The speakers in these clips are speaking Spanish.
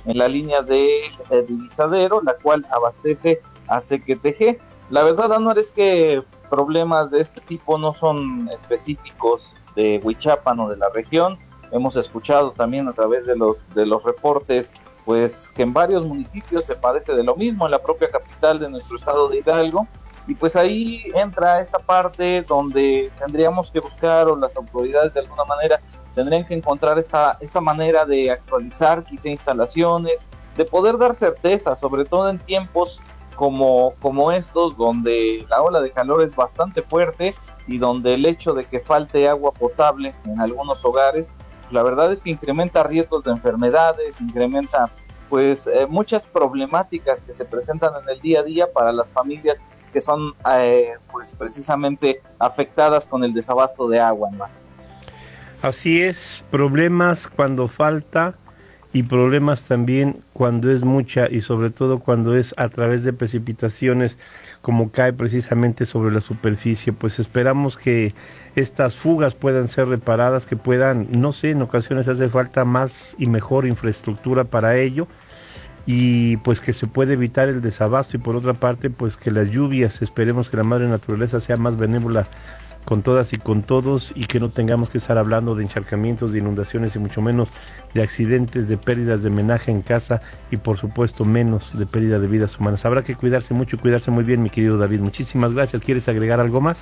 en la línea de Divisadero, la cual abastece a Sequetejé. La verdad, Anuar, es que problemas de este tipo no son específicos de Huichapan o de la región. Hemos escuchado también a través de los reportes, pues que en varios municipios se padece de lo mismo, en la propia capital de nuestro estado de Hidalgo. Y pues ahí entra esta parte donde tendríamos que buscar, o las autoridades de alguna manera tendrían que encontrar esta manera de actualizar quizá instalaciones, de poder dar certeza, sobre todo en tiempos como estos, donde la ola de calor es bastante fuerte y donde el hecho de que falte agua potable en algunos hogares, la verdad es que incrementa riesgos de enfermedades, incrementa pues muchas problemáticas que se presentan en el día a día para las familias que son pues precisamente afectadas con el desabasto de agua, ¿no? Así es, problemas cuando falta y problemas también cuando es mucha, y sobre todo cuando es a través de precipitaciones como cae precisamente sobre la superficie. Pues esperamos que estas fugas puedan ser reparadas, que puedan, no sé, en ocasiones hace falta más y mejor infraestructura para ello, y pues que se puede evitar el desabasto, y por otra parte pues que las lluvias, esperemos que la madre naturaleza sea más benévola con todas y con todos, y que no tengamos que estar hablando de encharcamientos, de inundaciones y mucho menos de accidentes, de pérdidas de menaje en casa, y por supuesto menos de pérdida de vidas humanas. Habrá que cuidarse mucho y cuidarse muy bien, mi querido David. Muchísimas gracias. ¿Quieres agregar algo más?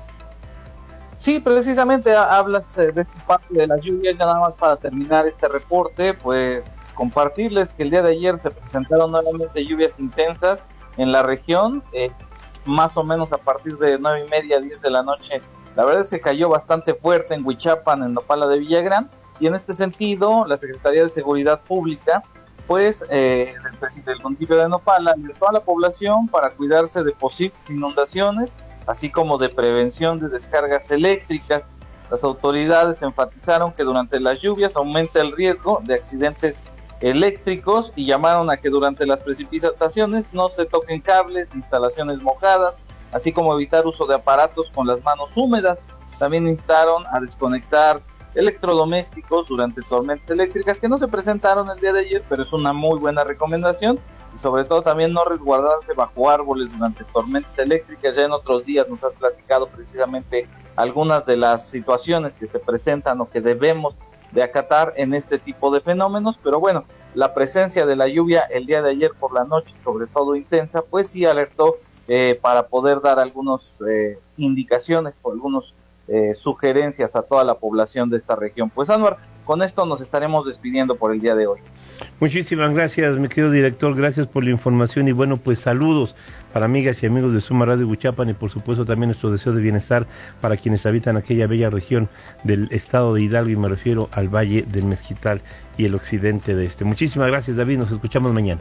Sí, precisamente hablas de esta parte de las lluvias. Ya nada más para terminar este reporte, pues compartirles que el día de ayer se presentaron nuevamente lluvias intensas en la región, más o menos a partir de 9:30, 10 de la noche. La verdad es que cayó bastante fuerte en Huichapan, en Nopala de Villagrán, y en este sentido la Secretaría de Seguridad Pública, pues del municipio de Nopala, alertó a la población para cuidarse de posibles inundaciones, así como de prevención de descargas eléctricas. Las autoridades enfatizaron que durante las lluvias aumenta el riesgo de accidentes eléctricos y llamaron a que durante las precipitaciones no se toquen cables, instalaciones mojadas, así como evitar uso de aparatos con las manos húmedas. También instaron a desconectar electrodomésticos durante tormentas eléctricas, que no se presentaron el día de ayer, pero es una muy buena recomendación. Y sobre todo también no resguardarse bajo árboles durante tormentas eléctricas. Ya en otros días nos has platicado precisamente algunas de las situaciones que se presentan o que debemos de acatar en este tipo de fenómenos. Pero bueno, la presencia de la lluvia el día de ayer por la noche, sobre todo intensa, pues sí alertó para poder dar algunas indicaciones o algunas sugerencias a toda la población de esta región. Pues Anuar, con esto nos estaremos despidiendo por el día de hoy. Muchísimas gracias, mi querido director, gracias por la información, y bueno, pues saludos para amigas y amigos de Suma Radio Huichapan, y por supuesto también nuestro deseo de bienestar para quienes habitan aquella bella región del estado de Hidalgo, y me refiero al Valle del Mezquital y el occidente de este. Muchísimas gracias, David, nos escuchamos mañana.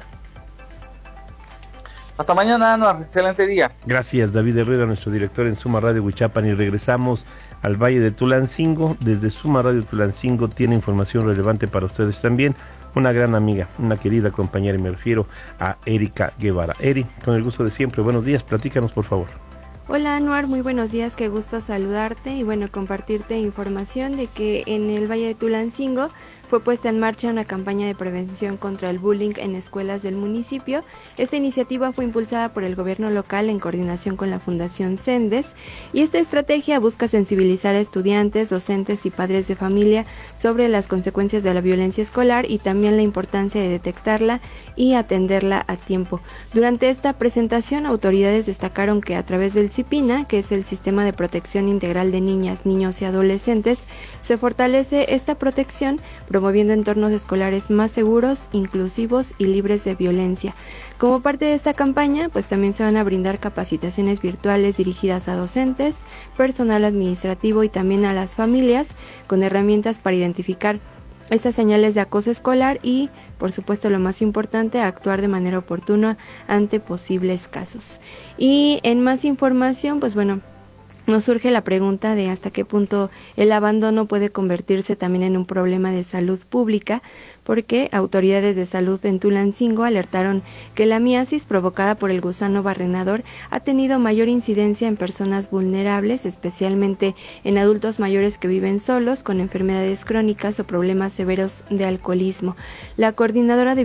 Hasta mañana, Anuar, excelente día. Gracias, David Herrera, nuestro director en Suma Radio Huichapan, y regresamos al Valle de Tulancingo. Desde Suma Radio Tulancingo tiene información relevante para ustedes también una gran amiga, una querida compañera, y me refiero a Erika Guevara. Eri, con el gusto de siempre, buenos días, platícanos por favor. Hola Anuar, muy buenos días, qué gusto saludarte y bueno, compartirte información de que en el Valle de Tulancingo fue puesta en marcha una campaña de prevención contra el bullying en escuelas del municipio. Esta iniciativa fue impulsada por el gobierno local en coordinación con la Fundación Sendes, y esta estrategia busca sensibilizar a estudiantes, docentes y padres de familia sobre las consecuencias de la violencia escolar y también la importancia de detectarla y atenderla a tiempo. Durante esta presentación, autoridades destacaron que a través del CIPINA, que es el Sistema de Protección Integral de Niñas, Niños y Adolescentes, se fortalece esta protección, promoviendo entornos escolares más seguros, inclusivos y libres de violencia. Como parte de esta campaña, pues también se van a brindar capacitaciones virtuales dirigidas a docentes, personal administrativo y también a las familias, con herramientas para identificar estas señales de acoso escolar y, por supuesto, lo más importante, actuar de manera oportuna ante posibles casos. Y en más información, pues bueno, nos surge la pregunta de hasta qué punto el abandono puede convertirse también en un problema de salud pública, porque autoridades de salud en Tulancingo alertaron que la miasis provocada por el gusano barrenador ha tenido mayor incidencia en personas vulnerables, especialmente en adultos mayores que viven solos, con enfermedades crónicas o problemas severos de alcoholismo. La coordinadora de